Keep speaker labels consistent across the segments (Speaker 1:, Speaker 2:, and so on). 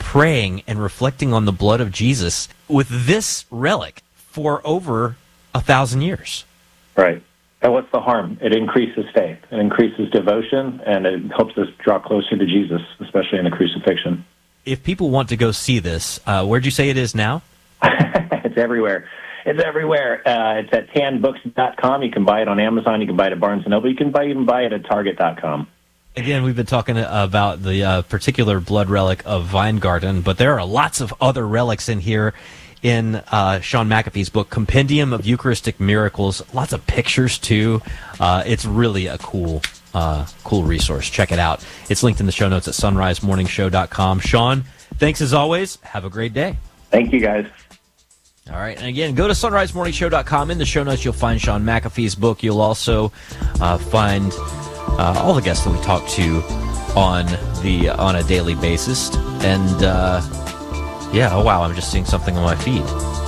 Speaker 1: praying and reflecting on the blood of Jesus with this relic for over 1,000 years.
Speaker 2: Right. And what's the harm? It increases faith, it increases devotion, and it helps us draw closer to Jesus, especially in the crucifixion.
Speaker 1: If people want to go see this, where'd you say it is now?
Speaker 2: It's everywhere. It's everywhere. It's at tanbooks.com. You can buy it on Amazon. You can buy it at Barnes & Noble. You can even buy it at Target.com.
Speaker 1: Again, we've been talking about the particular blood relic of Weingarten, but there are lots of other relics in here in Sean McAfee's book, Compendium of Eucharistic Miracles. Lots of pictures, too. It's really a cool resource. Check it out. It's linked in the show notes at sunrisemorningshow.com. Sean, thanks as always. Have a great day.
Speaker 2: Thank you, guys.
Speaker 1: All right, and again, go to sunrisemorningshow.com. In the show notes, you'll find Sean McAfee's book. You'll also find all the guests that we talk to on a daily basis. And yeah, oh wow, I'm just seeing something on my feed.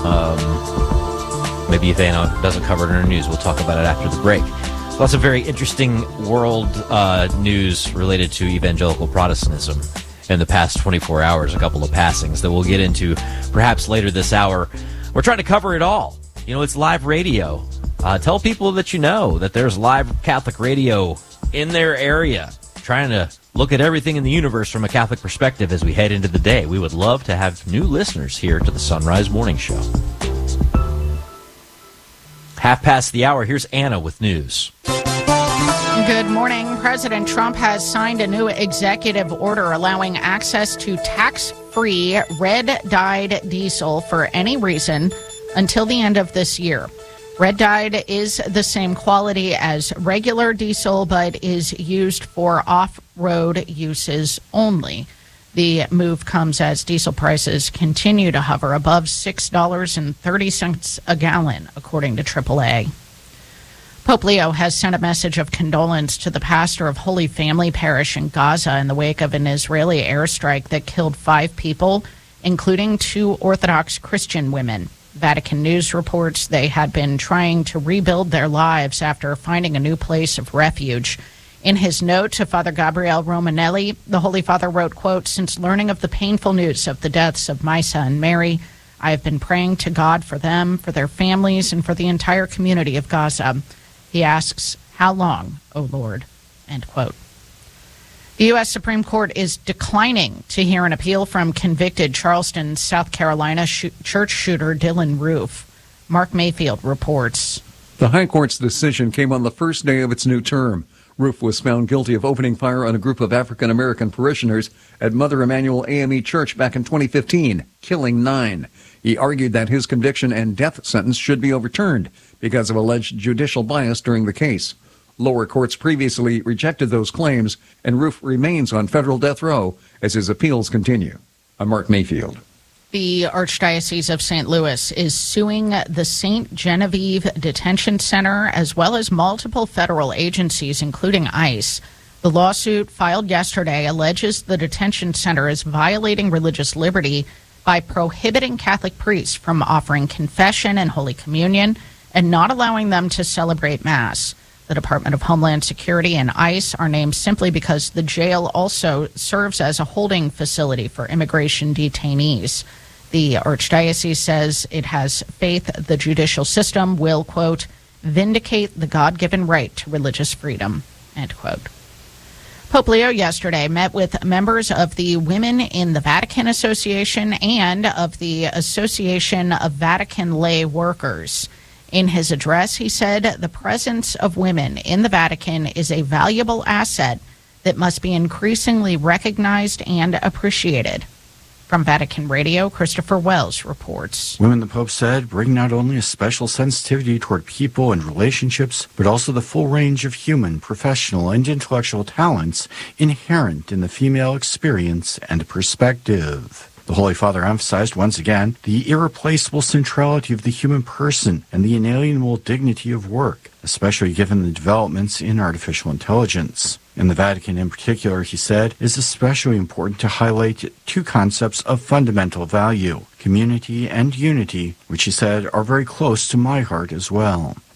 Speaker 1: Maybe if Anna doesn't cover it in her news, we'll talk about it after the break. Lots of very interesting world news related to evangelical Protestantism in the past 24 hours, a couple of passings that we'll get into perhaps later this hour. We're trying to cover it all. You know, it's live radio. Tell people that you know that there's live Catholic radio in their area, trying to look at everything in the universe from a Catholic perspective as we head into the day. We would love to have new listeners here to the Sunrise Morning Show. 1:30. Here's Anna with news.
Speaker 3: Good morning. President Trump has signed a new executive order allowing access to tax-free red-dyed diesel for any reason until the end of this year. Red-dyed is the same quality as regular diesel, but is used for off-road uses only. The move comes as diesel prices continue to hover above $6.30 a gallon, according to AAA. Pope Leo has sent a message of condolence to the pastor of Holy Family Parish in Gaza in the wake of an Israeli airstrike that killed 5 people, including 2 Orthodox Christian women. Vatican News reports they had been trying to rebuild their lives after finding a new place of refuge. In his note to Father Gabriele Romanelli, the Holy Father wrote, quote, "Since learning of the painful news of the deaths of Maisa and Mary, I have been praying to God for them, for their families, and for the entire community of Gaza. He asks, how long, O Lord?" End quote. The U.S. Supreme Court is declining to hear an appeal from convicted Charleston, South Carolina church shooter Dylan Roof. Mark Mayfield reports.
Speaker 4: The High Court's decision came on the first day of its new term. Roof was found guilty of opening fire on a group of African-American parishioners at Mother Emanuel AME Church back in 2015, killing 9. He argued that his conviction and death sentence should be overturned because of alleged judicial bias during the case. Lower courts previously rejected those claims, and Roof remains on federal death row as his appeals continue. I'm Mark Mayfield.
Speaker 3: The Archdiocese of St. Louis is suing the St. Genevieve Detention Center as well as multiple federal agencies, including ICE. The lawsuit filed yesterday alleges the detention center is violating religious liberty by prohibiting Catholic priests from offering confession and Holy Communion and not allowing them to celebrate Mass. The Department of Homeland Security and ICE are named simply because the jail also serves as a holding facility for immigration detainees. The Archdiocese says it has faith the judicial system will, quote, vindicate the God-given right to religious freedom, end quote. Pope Leo yesterday met with members of the Women in the Vatican Association and of the Association of Vatican Lay Workers. In his address, he said the presence of women in the Vatican is a valuable asset that must be increasingly recognized and appreciated. From Vatican Radio, Christopher Wells reports.
Speaker 5: Women, the Pope said, bring not only a special sensitivity toward people and relationships, but also the full range of human, professional, and intellectual talents inherent in the female experience and perspective. The Holy Father emphasized once again the irreplaceable centrality of the human person and the inalienable dignity of work, especially given the developments in artificial intelligence. In the Vatican in particular, he said, it is especially important to highlight 2 concepts of fundamental value, community and unity, which he said are very close to my heart as well.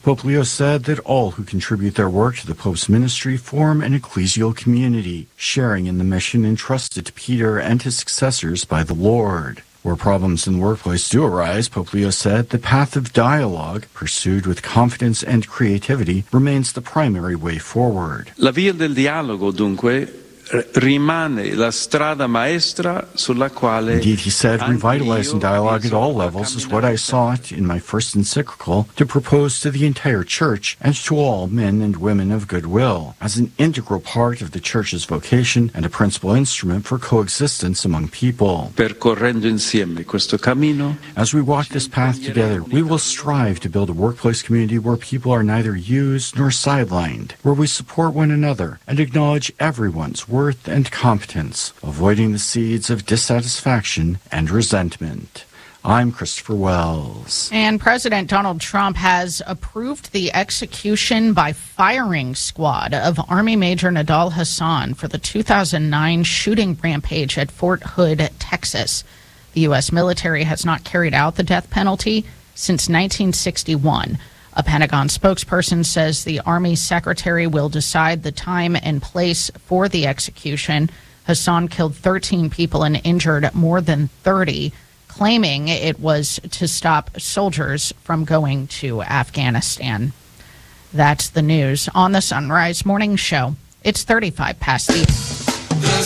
Speaker 5: Pope Leo said that all who contribute their work to the Pope's ministry form an ecclesial community, sharing in the mission entrusted to Peter and his successors by the Lord. Where problems in the workplace do arise, Pope Leo said, the path of dialogue, pursued with confidence and creativity, remains the primary way forward.
Speaker 6: La via del dialogo, dunque, rimane la strada maestra sulla quale...
Speaker 5: Indeed, he said, revitalizing dialogue at all levels is what I sought in my first encyclical to propose to the entire Church and to all men and women of goodwill, as an integral part of the Church's vocation and a principal instrument for coexistence among people.
Speaker 6: Percorrendo insieme questo cammino,
Speaker 5: as we walk this path together, we will strive to build a workplace community where people are neither used nor sidelined, where we support one another and acknowledge everyone's worth and competence, avoiding the seeds of dissatisfaction and resentment. I'm Christopher Wells.
Speaker 3: And President Donald Trump has approved the execution by firing squad of Army Major Nidal Hasan for the 2009 shooting rampage at Fort Hood, Texas. The U.S. military has not carried out the death penalty since 1961. A Pentagon spokesperson says the Army secretary will decide the time and place for the execution. Hasan killed 13 people and injured more than 30, claiming it was to stop soldiers from going to Afghanistan. That's the news on the Sunrise Morning Show. It's 35 past the...
Speaker 7: The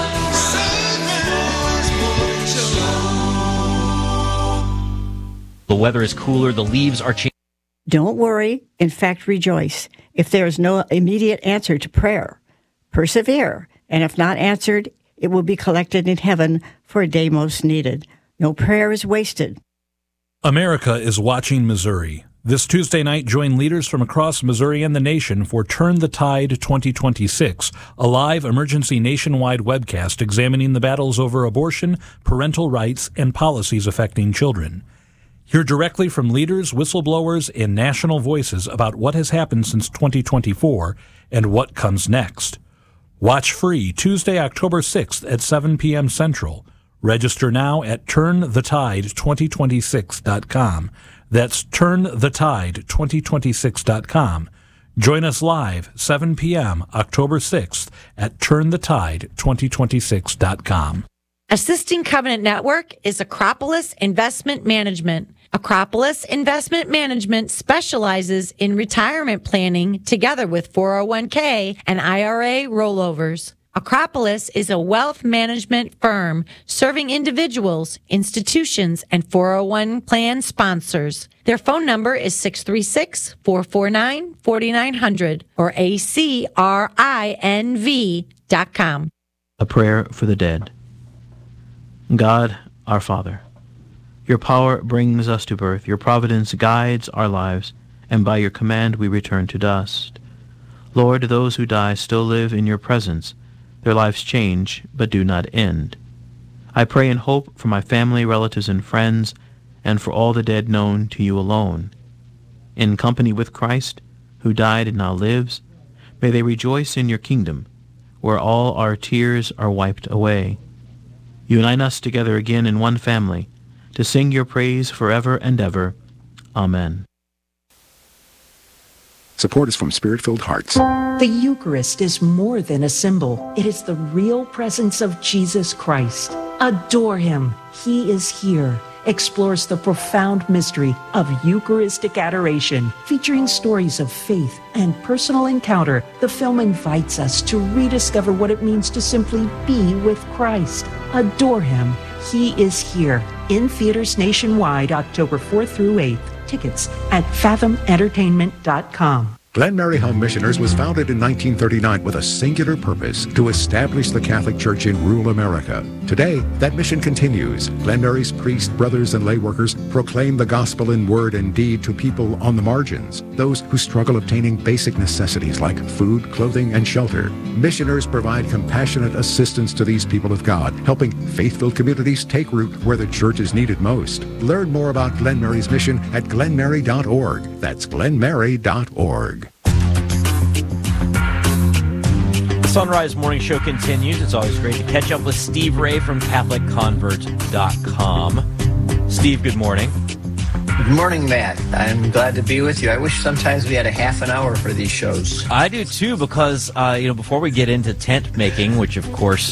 Speaker 7: Sunrise Morning Show.
Speaker 1: The weather is cooler. The leaves are changing.
Speaker 8: Don't worry. In fact, rejoice. If there is no immediate answer to prayer, persevere. And if not answered, it will be collected in heaven for a day most needed. No prayer is wasted.
Speaker 9: America is watching Missouri. This Tuesday night, join leaders from across Missouri and the nation for Turn the Tide 2026, a live emergency nationwide webcast examining the battles over abortion, parental rights, and policies affecting children. Hear directly from leaders, whistleblowers, and national voices about what has happened since 2024 and what comes next. Watch free Tuesday, October 6th at 7 p.m. Central. Register now at turnthetide2026.com. That's turnthetide2026.com. Join us live 7 p.m. October 6th at turnthetide2026.com.
Speaker 10: Assisting Covenant Network is Acropolis Investment Management. Acropolis Investment Management specializes in retirement planning together with 401k and IRA rollovers. Acropolis is a wealth management firm serving individuals, institutions, and 401 plan sponsors. Their phone number is 636-449-4900 or acrinv.com.
Speaker 11: A prayer for the dead. God, our Father, your power brings us to birth, your providence guides our lives, and by your command we return to dust. Lord, those who die still live in your presence. Their lives change, but do not end. I pray and hope for my family, relatives, and friends, and for all the dead known to you alone. In company with Christ, who died and now lives, may they rejoice in your kingdom, where all our tears are wiped away. Unite us together again in one family, to sing your praise forever and ever. Amen.
Speaker 12: Support is from Spirit-Filled Hearts.
Speaker 13: The Eucharist is more than a symbol. It is the real presence of Jesus Christ. Adore him. He is here. Explores the profound mystery of Eucharistic adoration, featuring stories of faith and personal encounter. The film invites us to rediscover what it means to simply be with Christ. Adore him. He is here. In theaters nationwide, October 4th through 8th. Tickets at fathomentertainment.com.
Speaker 12: Glen Mary Home Missioners was founded in 1939 with a singular purpose: to establish the Catholic Church in rural America. Today, that mission continues. Glen Mary's priests, brothers, and lay workers proclaim the gospel in word and deed to people on the margins, those who struggle obtaining basic necessities like food, clothing, and shelter. Missioners provide compassionate assistance to these people of God, helping faith-filled communities take root where the church is needed most. Learn more about Glen Mary's mission at glenmary.org. That's glenmary.org.
Speaker 1: The Sunrise Morning Show continues. It's always great to catch up with Steve Ray from CatholicConvert.com. Steve, good morning.
Speaker 14: Good morning, Matt. I'm glad to be with you. I wish sometimes we had a half an hour for these shows.
Speaker 1: I do too, because before we get into tent making, which of course,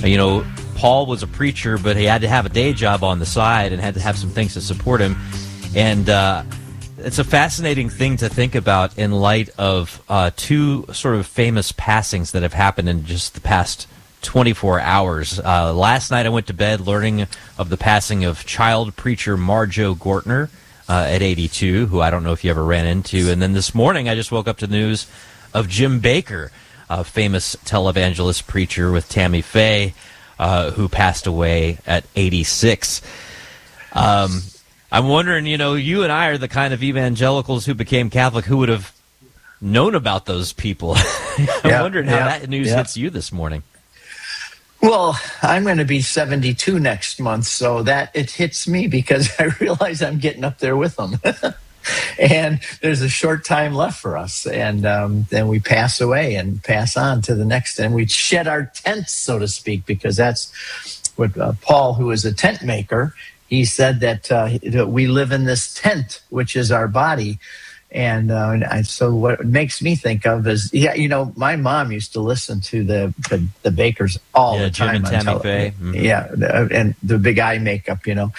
Speaker 1: Paul was a preacher, but he had to have a day job on the side and had to have some things to support him, and it's a fascinating thing to think about in light of two sort of famous passings that have happened in just the past 24 hours. Last night I went to bed learning of the passing of child preacher Marjo Gortner at 82, who I don't know if you ever ran into. And then this morning I just woke up to the news of Jim Bakker, a famous televangelist preacher with Tammy Faye, who passed away at 86. I'm wondering, you and I are the kind of evangelicals who became Catholic who would have known about those people. I'm wondering how that news hits you this morning.
Speaker 14: Well, I'm going to be 72 next month, so that it hits me because I realize I'm getting up there with them. And there's a short time left for us. And then we pass away and pass on to the next. And we shed our tents, so to speak, because that's what Paul, who is a tent maker, he said that we live in this tent, which is our body. And so what it makes me think of is, my mom used to listen to the Bakkers all the time.
Speaker 1: Jim and Tammy Faye. Mm-hmm.
Speaker 14: Yeah, and the big eye makeup,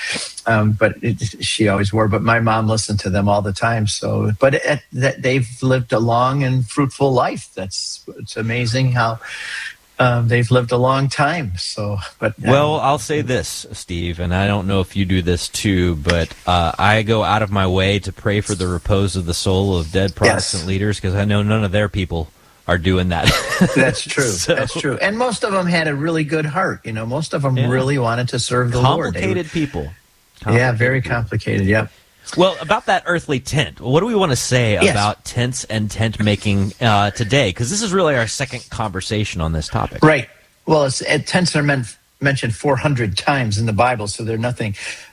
Speaker 14: but she always wore. But my mom listened to them all the time. So, but they've lived a long and fruitful life. It's amazing how they've lived a long time. So,
Speaker 1: well, I'll say this, Steve, and I don't know if you do this too, but I go out of my way to pray for the repose of the soul of dead Protestant leaders, because I know none of their people are doing that.
Speaker 14: That's true. That's true. And most of them had a really good heart. Most of them really wanted to serve the Lord.
Speaker 1: Complicated people.
Speaker 14: Very complicated. Yep.
Speaker 1: Well, about that earthly tent, what do we want to say about tents and tent making today? Because this is really our second conversation on this topic.
Speaker 14: Right. Well, tents are mentioned 400 times in the Bible, so they're nothing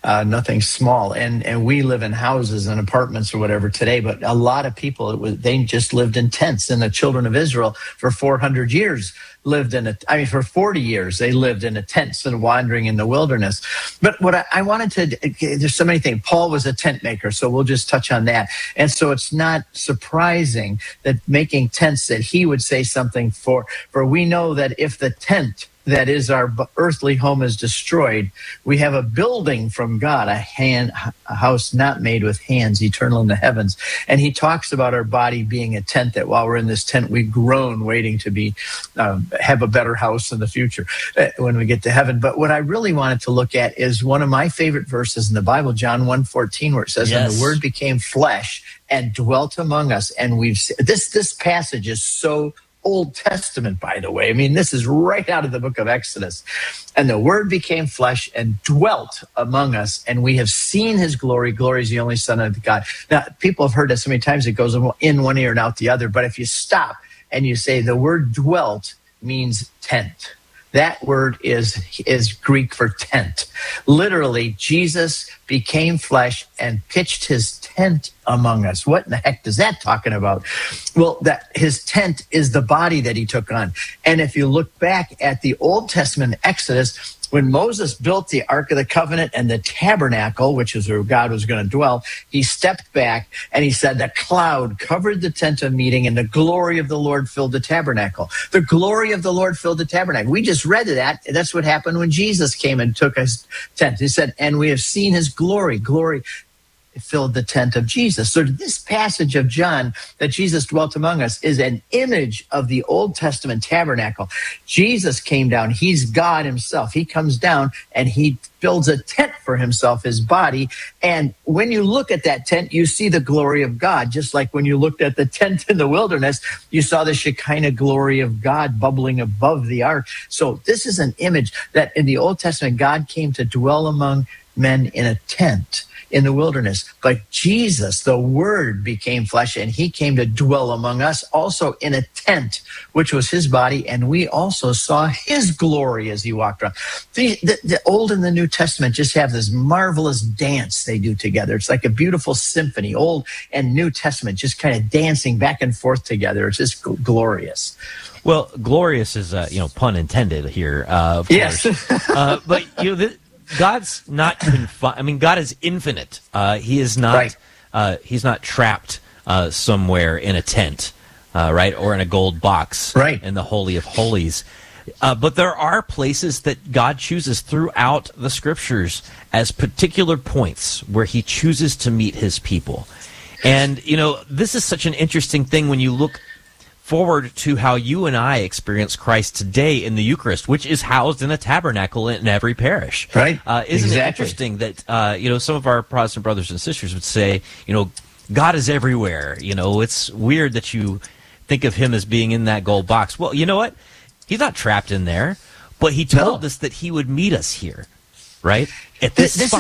Speaker 14: small. And we live in houses and apartments or whatever today, but a lot of people, they just lived in tents. And the children of Israel for 400 years lived for 40 years, they lived in a tent and wandering in the wilderness. But what I wanted to, there's so many things. Paul was a tent maker, so we'll just touch on that. And so it's not surprising that making tents that he would say something for we know that if the tent that is our earthly home is destroyed, we have a building from God, a house not made with hands, eternal in the heavens. And he talks about our body being a tent, that while we're in this tent, we groan waiting to be have a better house in the future when we get to heaven. But what I really wanted to look at is one of my favorite verses in the Bible, John 1:14, where it says, "And the Word became flesh and dwelt among us." And this passage is so Old Testament, by the way. I mean, this is right out of the book of Exodus. "And the Word became flesh and dwelt among us, and we have seen his glory. Glory is the only Son of God." Now, people have heard that so many times it goes in one ear and out the other. But if you stop and you say the word dwelt means tent. That word is Greek for tent. Literally, Jesus became flesh and pitched his tent among us. What in the heck is that talking about? Well, that his tent is the body that he took on. And if you look back at the Old Testament Exodus, when Moses built the Ark of the Covenant and the tabernacle, which is where God was going to dwell, he stepped back and he said, the cloud covered the tent of meeting and the glory of the Lord filled the tabernacle. The glory of the Lord filled the tabernacle. We just read that. That's what happened when Jesus came and took his tent. He said, and we have seen his glory. Glory filled the tent of Jesus. So this passage of John, that Jesus dwelt among us, is an image of the Old Testament tabernacle. Jesus came down. He's God himself. He comes down and he builds a tent for himself, his body. And when you look at that tent, you see the glory of God. Just like when you looked at the tent in the wilderness, you saw the Shekinah glory of God bubbling above the ark. So this is an image that in the Old Testament, God came to dwell among men in a tent in the wilderness. But Jesus, the Word, became flesh, and he came to dwell among us also in a tent, which was his body, and we also saw his glory as he walked around. The Old and the New Testament just have this marvelous dance they do together. It's like a beautiful symphony, Old and New Testament, just kind of dancing back and forth together. It's just glorious.
Speaker 1: Well, glorious is, pun intended here, of course.
Speaker 14: Yes.
Speaker 1: But, God's not confined. I mean, God is infinite. He is not. He's not trapped somewhere in a tent, right, or in a gold box,
Speaker 14: right,
Speaker 1: in the Holy of Holies. But there are places that God chooses throughout the Scriptures as particular points where He chooses to meet His people. And, this is such an interesting thing when you look forward to how you and I experience Christ today in the Eucharist, which is housed in a tabernacle in every parish.
Speaker 14: Right.
Speaker 1: Isn't it interesting that, some of our Protestant brothers and sisters would say, God is everywhere. It's weird that you think of Him as being in that gold box. Well, you know what? He's not trapped in there, but He told us that He would meet us here, right? At this spot.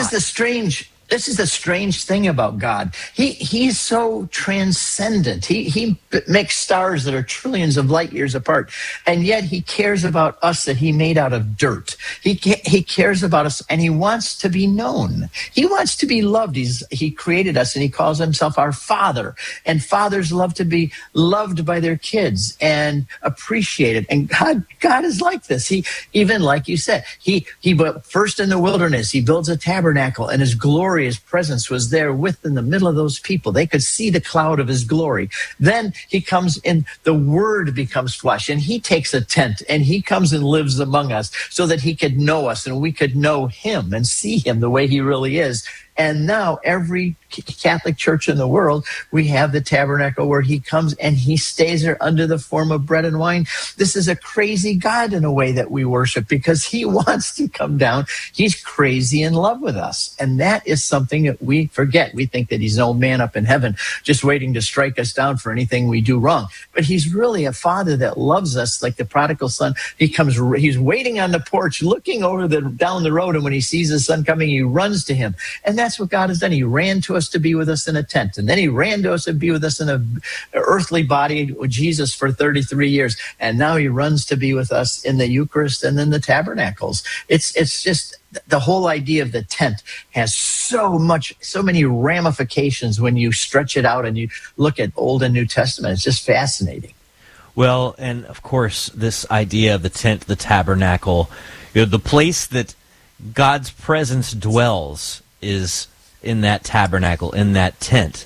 Speaker 14: This is the strange thing about God. He's so transcendent. He makes stars that are trillions of light years apart, and yet He cares about us that He made out of dirt. He cares about us, and He wants to be known. He wants to be loved. He created us, and He calls Himself our Father. And fathers love to be loved by their kids and appreciated. And God is like this. He, even like you said, He built first in the wilderness. He builds a tabernacle, and His glory, His presence was there in the middle of those people. They could see the cloud of His glory. Then He comes in, the Word becomes flesh, and He takes a tent, and He comes and lives among us so that He could know us and we could know Him and see Him the way He really is. And now every Catholic church in the world, we have the tabernacle where He comes and He stays there under the form of bread and wine. This is a crazy God in a way that we worship because He wants to come down. He's crazy in love with us. And that is something that we forget. We think that He's an old man up in heaven just waiting to strike us down for anything we do wrong. But He's really a Father that loves us like the prodigal son. He's waiting on the porch, looking down the road, and when He sees His son coming, He runs to Him. And that's what God has done. He ran to us to be with us in a tent, and then He ran to us to be with us in an earthly body with Jesus for 33 years, and now He runs to be with us in the Eucharist and in the tabernacles. It's just the whole idea of the tent has so many ramifications when you stretch it out and you look at Old and New Testament. It's just fascinating.
Speaker 1: Well, and of course, this idea of the tent, the tabernacle, the place that God's presence dwells is in that tabernacle, in that tent.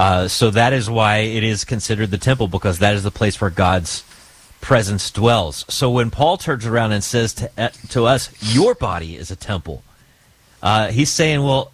Speaker 1: So that is why it is considered the temple, because that is the place where God's presence dwells. So when Paul turns around and says to us, your body is a temple, he's saying, well,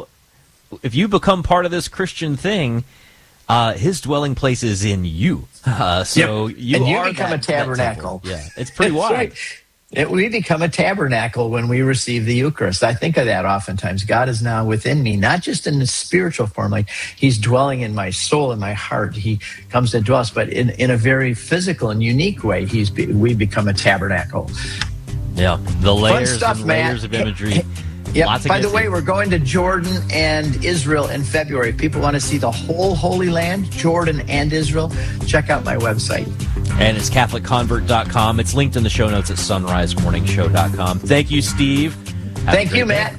Speaker 1: if you become part of this Christian thing, His dwelling place is in you. So you
Speaker 14: become a tabernacle.
Speaker 1: Yeah, it's pretty wild.
Speaker 14: Right. We become a tabernacle when we receive the Eucharist. I think of that oftentimes. God is now within me, not just in the spiritual form, like He's dwelling in my soul and my heart. He comes to dwell us, but in a very physical and unique way, we become a tabernacle.
Speaker 1: Yeah, the layers
Speaker 14: stuff,
Speaker 1: and layers of imagery.
Speaker 14: Yeah. By the way, we're going to Jordan and Israel in February. If people want to see the whole Holy Land, Jordan and Israel, check out my website.
Speaker 1: And it's CatholicConvert.com. It's linked in the show notes at SunriseMorningshow.com. Thank you, Steve.
Speaker 14: Thank you, Matt.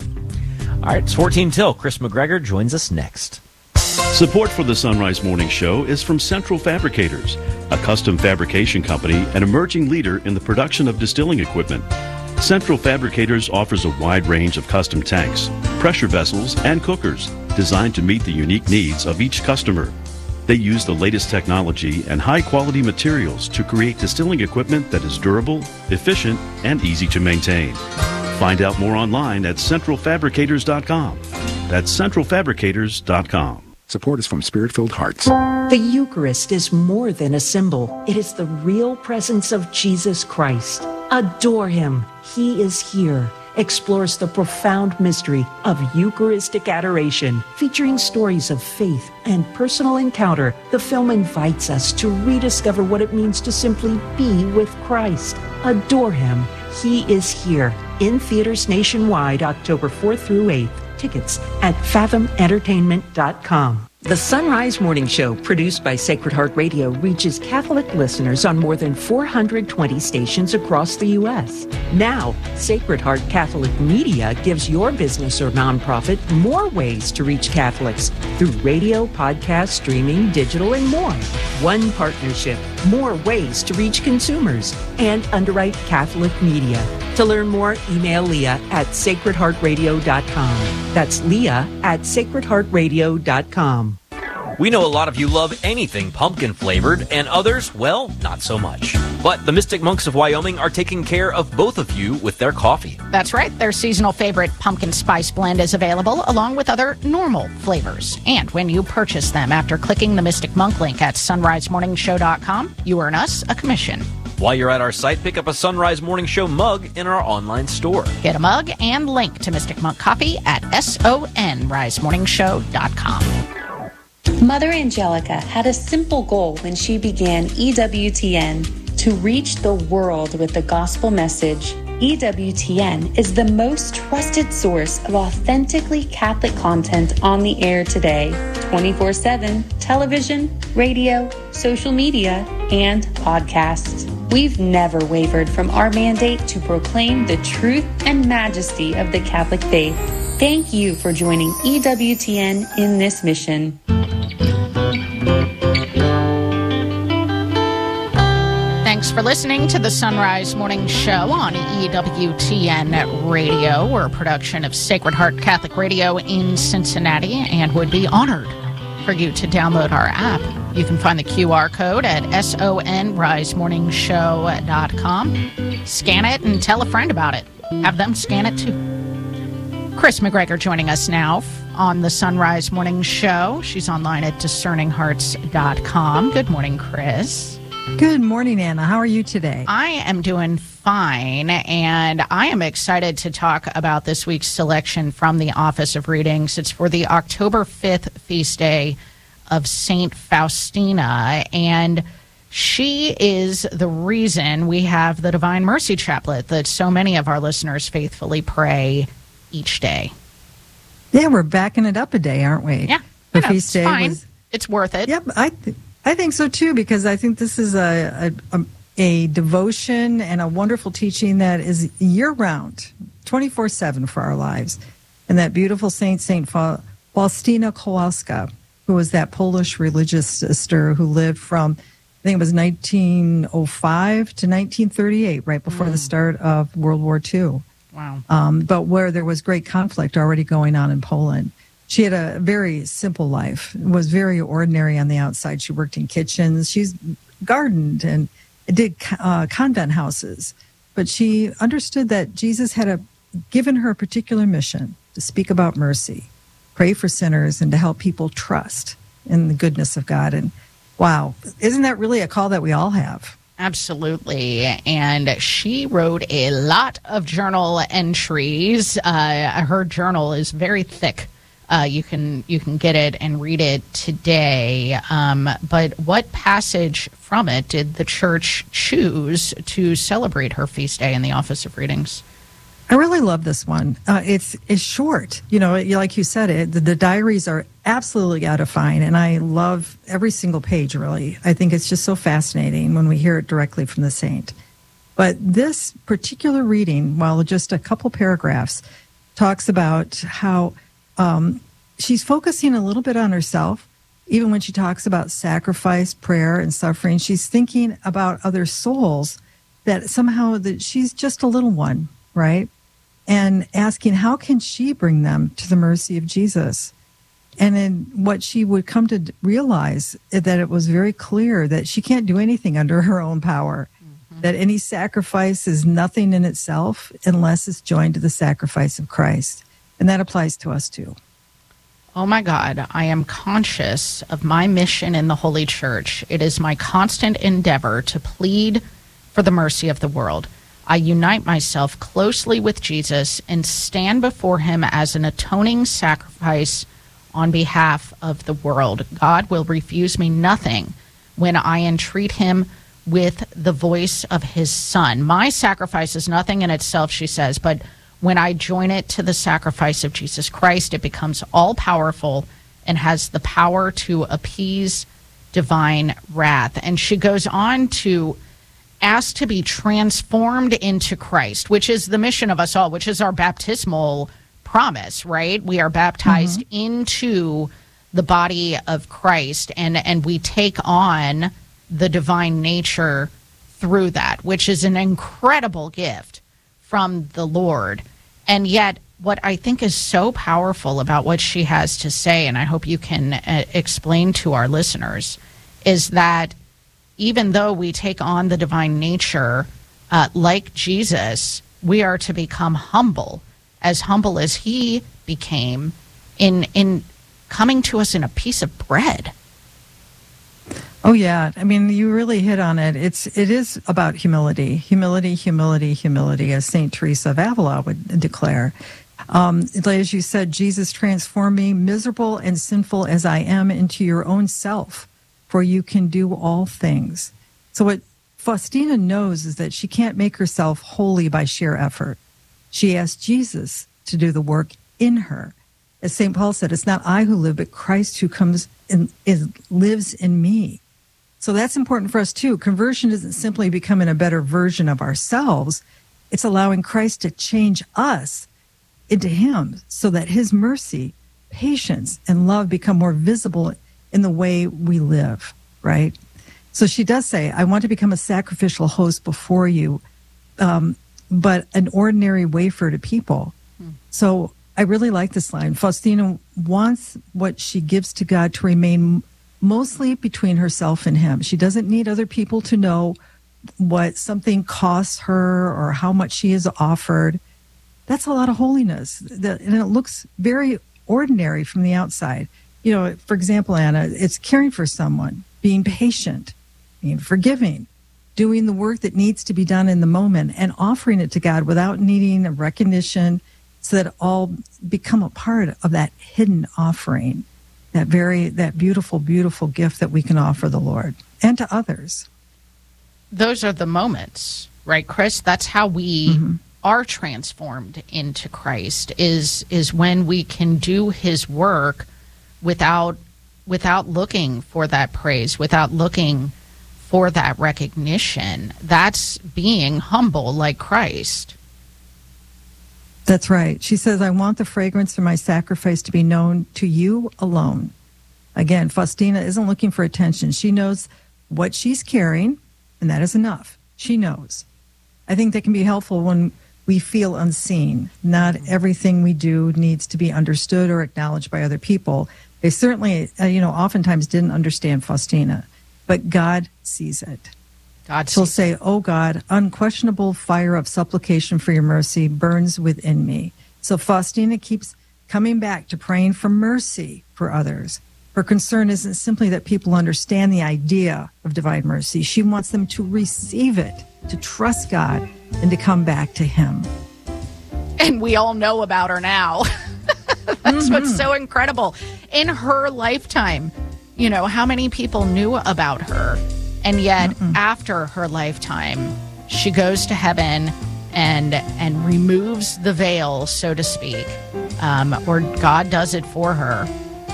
Speaker 1: All right, it's 14 till. Chris McGregor joins us next.
Speaker 15: Support for the Sunrise Morning Show is from Central Fabricators, a custom fabrication company and emerging leader in the production of distilling equipment. Central Fabricators offers a wide range of custom tanks, pressure vessels, and cookers designed to meet the unique needs of each customer. They use the latest technology and high-quality materials to create distilling equipment that is durable, efficient, and easy to maintain. Find out more online at centralfabricators.com. That's centralfabricators.com.
Speaker 12: Support is from Spirit-Filled Hearts.
Speaker 13: The Eucharist is more than a symbol. It is the real presence of Jesus Christ. Adore Him. He is here. Explores the profound mystery of Eucharistic adoration, featuring stories of faith and personal encounter. The film invites us to rediscover what it means to simply be with Christ. Adore Him. He is here. In theaters nationwide, October 4th through 8th. Tickets at fathomentertainment.com. The Sunrise Morning Show, produced by Sacred Heart Radio, reaches Catholic listeners on more than 420 stations across the U.S. Now, Sacred Heart Catholic Media gives your business or nonprofit more ways to reach Catholics through radio, podcast, streaming, digital, and more. One partnership, more ways to reach consumers, and underwrite Catholic media. To learn more, email Leah at sacredheartradio.com. That's Leah at sacredheartradio.com.
Speaker 1: We know a lot of you love anything pumpkin flavored, and others, well, not so much. But the Mystic Monks of Wyoming are taking care of both of you with their coffee.
Speaker 3: That's right. Their seasonal favorite pumpkin spice blend is available along with other normal flavors. And when you purchase them after clicking the Mystic Monk link at sunrisemorningshow.com, you earn us a commission.
Speaker 1: While you're at our site, pick up a Sunrise Morning Show mug in our online store.
Speaker 3: Get a mug and link to Mystic Monk Coffee at sunrisemorningshow.com.
Speaker 16: Mother Angelica had a simple goal when she began EWTN: to reach the world with the gospel message. EWTN is the most trusted source of authentically Catholic content on the air today, 24/7, television, radio, social media, and podcasts. We've never wavered from our mandate to proclaim the truth and majesty of the Catholic faith. Thank you for joining EWTN in this mission.
Speaker 3: Thanks for listening to the Sunrise Morning Show on EWTN Radio. We're a production of Sacred Heart Catholic Radio in Cincinnati and would be honored for you to download our app. You can find the QR code at sonrisemorningshow.com. Scan it and tell a friend about it. Have them scan it too. Chris McGregor joining us now on the Sunrise Morning Show. She's online at discerninghearts.com. Good morning, Chris.
Speaker 17: Good morning, Anna. How are you today?
Speaker 3: I am doing fine, and I am excited to talk about this week's selection from the Office of Readings. It's for the October 5th feast day of Saint Faustina, and she is the reason we have the Divine Mercy Chaplet that so many of our listeners faithfully pray each day.
Speaker 17: Yeah, we're backing it up a day, aren't we?
Speaker 3: Yeah.
Speaker 17: The feast day
Speaker 3: fine.
Speaker 17: was.
Speaker 3: It's worth it.
Speaker 17: Yep, I think so too, because I think this is a devotion and a wonderful teaching that is year-round, 24/7 for our lives. And that beautiful Saint Faustina Kowalska, who was that Polish religious sister who lived from, I think it was 1905 to 1938, right before the start of World War II.
Speaker 3: Wow.
Speaker 17: But where there was great conflict already going on in Poland. She had a very simple life, was very ordinary on the outside. She worked in kitchens. She's gardened and did convent houses. But she understood that Jesus had given her a particular mission to speak about mercy, pray for sinners, and to help people trust in the goodness of God. And wow, isn't that really a call that we all have?
Speaker 3: Absolutely. And she wrote a lot of journal entries. Her journal is very thick. You can get it and read it today. But what passage from it did the church choose to celebrate her feast day in the Office of Readings?
Speaker 17: I really love this one. It's short. You know, like you said, the diaries are absolutely edifying, and I love every single page, really. I think it's just so fascinating when we hear it directly from the saint. But this particular reading, while just a couple paragraphs, talks about how she's focusing a little bit on herself. Even when she talks about sacrifice, prayer, and suffering, she's thinking about other souls, that somehow that she's just a little one, right? And asking, how can she bring them to the mercy of Jesus? And then what she would come to realize is that it was very clear that she can't do anything under her own power, that any sacrifice is nothing in itself unless it's joined to the sacrifice of Christ. And that applies to us too.
Speaker 3: Oh my God, I am conscious of my mission in the Holy Church. It is my constant endeavor to plead for the mercy of the world. I unite myself closely with Jesus and stand before him as an atoning sacrifice on behalf of the world. God will refuse me nothing when I entreat him with the voice of his Son. My sacrifice is nothing in itself, she says, but when I join it to the sacrifice of Jesus Christ, it becomes all-powerful and has the power to appease divine wrath. And she goes on to ask to be transformed into Christ, which is the mission of us all, which is our baptismal promise, right? We are baptized into the body of Christ, and we take on the divine nature through that, which is an incredible gift from the Lord. And yet, what I think is so powerful about what she has to say, and I hope you can explain to our listeners, is that even though we take on the divine nature like Jesus, we are to become humble as he became in coming to us in a piece of bread.
Speaker 17: Oh, yeah. I mean, you really hit on it. It is about humility, as St. Teresa of Avila would declare. As you said, Jesus transformed me, miserable and sinful as I am, into your own self, for you can do all things. So what Faustina knows is that she can't make herself holy by sheer effort. She asked Jesus to do the work in her. As St. Paul said, it's not I who live, but Christ who comes and lives in me. So that's important for us, too. Conversion isn't simply becoming a better version of ourselves. It's allowing Christ to change us into him so that his mercy, patience, and love become more visible in the way we live, right? So she does say, I want to become a sacrificial host before you, but an ordinary wafer to people. So I really like this line. Faustina wants what she gives to God to remain mostly between herself and him. She doesn't need other people to know what something costs her or how much she is offered. That's a lot of holiness. And it looks very ordinary from the outside. You know, for example, Anna, it's caring for someone, being patient, being forgiving, doing the work that needs to be done in the moment and offering it to God without needing a recognition, so that it all become a part of that hidden offering, that beautiful, beautiful gift that we can offer the Lord and to others.
Speaker 3: Those are the moments, right, Chris? That's how we are transformed into Christ, is when we can do his work without looking for that praise, without looking for that recognition. That's being humble like Christ.
Speaker 17: That's right. She says, I want the fragrance of my sacrifice to be known to you alone. Again, Faustina isn't looking for attention. She knows what she's carrying, and that is enough. She knows. I think that can be helpful when we feel unseen. Not everything we do needs to be understood or acknowledged by other people. They certainly, oftentimes didn't understand Faustina, but God sees it. She'll say, oh God, unquestionable fire of supplication for your mercy burns within me. So Faustina keeps coming back to praying for mercy for others. Her concern isn't simply that people understand the idea of divine mercy. She wants them to receive it, to trust God, and to come back to him.
Speaker 3: And we all know about her now. That's what's so incredible. In her lifetime, how many people knew about her? And yet, after her lifetime, she goes to heaven and removes the veil, so to speak, or God does it for her.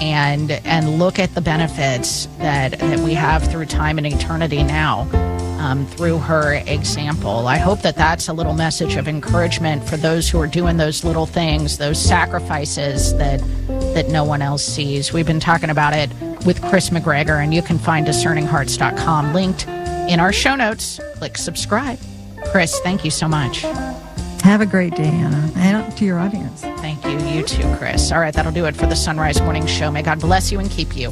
Speaker 3: And look at the benefits that we have through time and eternity now, through her example. I hope that that's a little message of encouragement for those who are doing those little things, those sacrifices that no one else sees. We've been talking about it with Chris McGregor, and you can find discerninghearts.com linked in our show notes. Click subscribe. Chris, thank you so much.
Speaker 17: Have a great day, Anna, and to your audience.
Speaker 3: Thank you. You too, Chris. All right, that'll do it for the Sunrise Morning Show. May God bless you and keep you.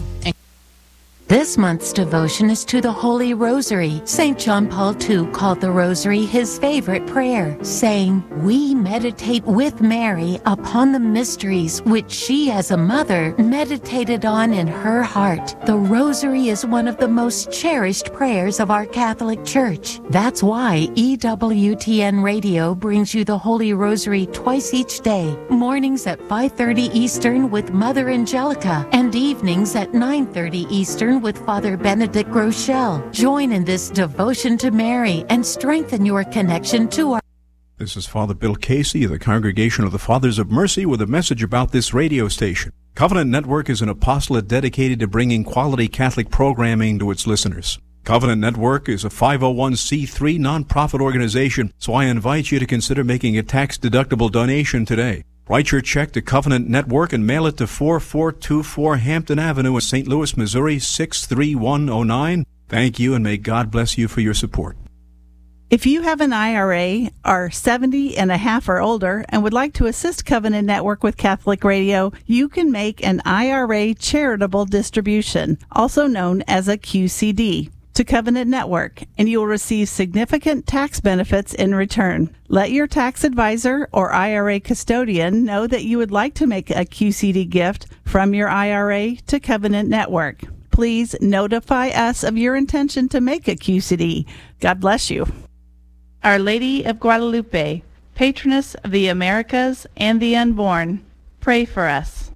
Speaker 18: This month's devotion is to the Holy Rosary. St. John Paul II called the Rosary his favorite prayer, saying, we meditate with Mary upon the mysteries which she as a mother meditated on in her heart. The Rosary is one of the most cherished prayers of our Catholic Church. That's why EWTN Radio brings you the Holy Rosary twice each day, mornings at 5:30 Eastern with Mother Angelica, and evenings at 9:30 Eastern with Father Benedict Groeschel. Join in this devotion to Mary and strengthen your connection to our...
Speaker 19: This is Father Bill Casey of the Congregation of the Fathers of Mercy with a message about this radio station. Covenant Network is an apostolate dedicated to bringing quality Catholic programming to its listeners. Covenant Network is a 501c3 nonprofit organization, so I invite you to consider making a tax-deductible donation today. Write your check to Covenant Network and mail it to 4424 Hampton Avenue in St. Louis, Missouri 63109. Thank you, and may God bless you for your support.
Speaker 20: If you have an IRA, are 70 and a half or older, and would like to assist Covenant Network with Catholic Radio, you can make an IRA charitable distribution, also known as a QCD, to Covenant Network, and you will receive significant tax benefits in return. Let your tax advisor or IRA custodian know that you would like to make a QCD gift from your IRA to Covenant Network. Please notify us of your intention to make a QCD. God bless you. Our Lady of Guadalupe, patroness of the Americas and the unborn, pray for us.